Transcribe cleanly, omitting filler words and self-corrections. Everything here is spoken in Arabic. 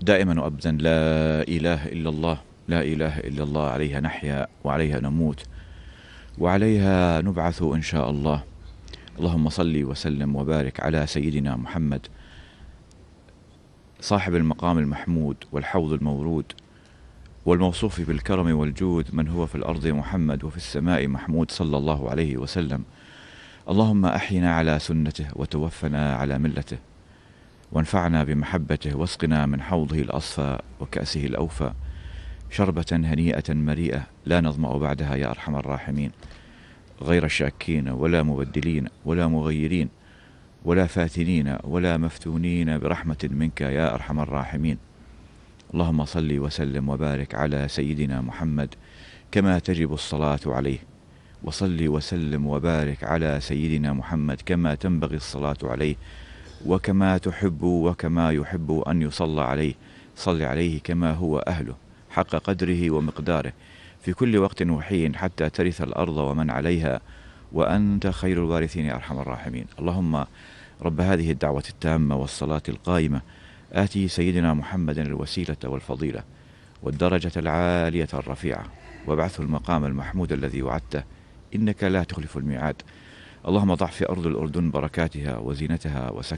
دائما وأبدا لا إله إلا الله، لا إله إلا الله، عليها نحيا وعليها نموت وعليها نبعث إن شاء الله. اللهم صل وسلم وبارك على سيدنا محمد صاحب المقام المحمود والحوض المورود والموصوف بالكرم والجود، من هو في الأرض محمد وفي السماء محمود صلى الله عليه وسلم. اللهم أحينا على سنته وتوفنا على ملته، وانفعنا بمحبته، واسقنا من حوضه الأصفى وكأسه الأوفى شربة هنيئة مريئة لا نظمأ بعدها يا أرحم الراحمين، غير شاكين ولا مبدلين ولا مغيرين ولا فاتنين ولا مفتونين، برحمة منك يا أرحم الراحمين. اللهم صل وسلم وبارك على سيدنا محمد كما تجب الصلاة عليه، وصل وسلم وبارك على سيدنا محمد كما تنبغي الصلاة عليه، وكما تحب وكما يحب أن يصلى عليه. صل عليه كما هو أهله حق قدره ومقداره في كل وقت وحين، حتى ترث الأرض ومن عليها، وأنت خير الوارثين يا أرحم الراحمين. اللهم رب هذه الدعوة التامة والصلاة القائمة، آتي سيدنا محمدا الوسيلة والفضيلة والدرجة العالية الرفيعة، وابعثه المقام المحمود الذي وعدته، إنك لا تخلف الميعاد. اللهم ضع في أرض الأردن بركاتها وزينتها وسكنها